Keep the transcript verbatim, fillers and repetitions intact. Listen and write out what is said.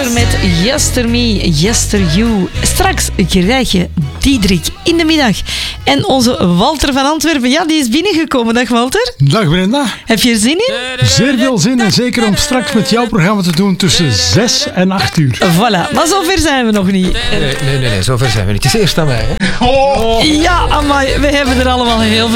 Walter met Yester Me, Yester You. Straks krijg je Diederik in de middag. En onze Walter van Antwerpen, ja, die is binnengekomen. Dag Walter. Dag Brenda. Heb je er zin in? Zeer veel zin en zeker om straks met jouw programma te doen tussen zes en acht uur. Voilà, maar zover zijn we nog niet. Nee, nee, nee, nee, zover zijn we niet. Het is eerst aan mij, hè? Ja, amai, we hebben er allemaal heel veel